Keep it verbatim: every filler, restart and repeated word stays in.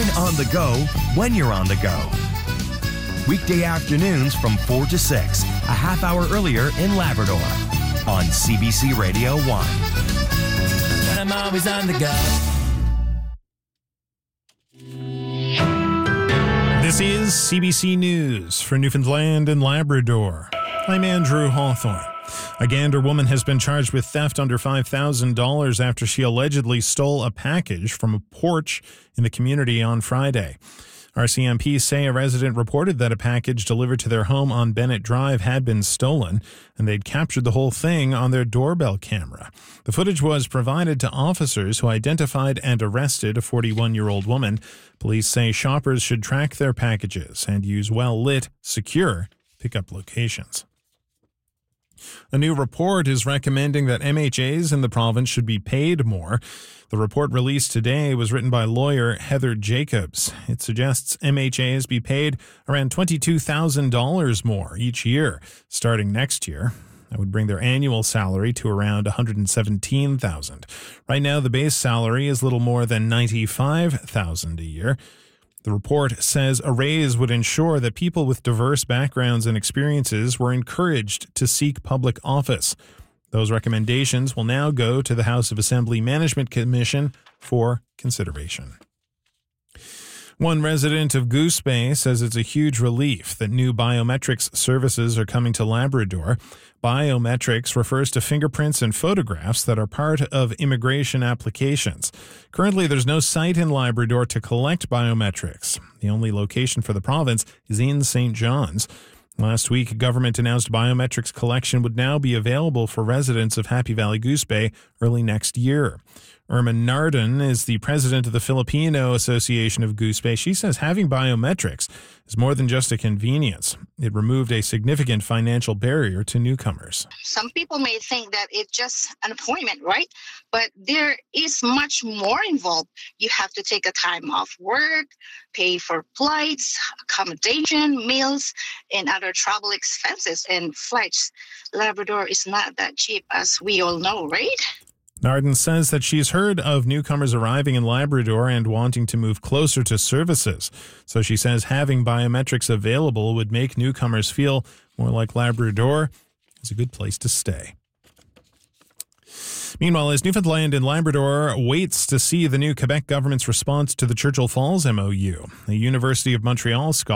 Listen on the go when you're on the go. Weekday afternoons from four to six, a half hour earlier in Labrador, on C B C Radio one. But I'm always on the go. This is C B C News for Newfoundland and Labrador. I'm Andrew Hawthorne. A Gander woman has been charged with theft under five thousand dollars after she allegedly stole a package from a porch in the community on Friday. R C M P say a resident reported that a package delivered to their home on Bennett Drive had been stolen, and they'd captured the whole thing on their doorbell camera. The footage was provided to officers who identified and arrested a forty-one-year-old woman. Police say shoppers should track their packages and use well-lit, secure pickup locations. A new report is recommending that M H As in the province should be paid more. The report released today was written by lawyer Heather Jacobs. It suggests M H As be paid around twenty-two thousand dollars more each year, starting next year. That would bring their annual salary to around one hundred seventeen thousand dollars. Right now, the base salary is little more than ninety-five thousand dollars a year. The report says a raise would ensure that people with diverse backgrounds and experiences were encouraged to seek public office. Those recommendations will now go to the House of Assembly Management Commission for consideration. One resident of Goose Bay says it's a huge relief that new biometrics services are coming to Labrador. Biometrics refers to fingerprints and photographs that are part of immigration applications. Currently, there's no site in Labrador to collect biometrics. The only location for the province is in Saint John's. Last week, government announced biometrics collection would now be available for residents of Happy Valley Goose Bay early next year. Irma Narden is the president of the Filipino Association of Goose Bay. She says having biometrics is more than just a convenience. It removed a significant financial barrier to newcomers. Some people may think that it's just an appointment, right? But there is much more involved. You have to take a time off work, pay for flights, accommodation, meals, and other travel expenses and flights. Labrador is not that cheap, as we all know, right? Narden says that she's heard of newcomers arriving in Labrador and wanting to move closer to services. So she says having biometrics available would make newcomers feel more like Labrador is a good place to stay. Meanwhile, as Newfoundland and Labrador waits to see the new Quebec government's response to the Churchill Falls M O U, the University of Montreal scholar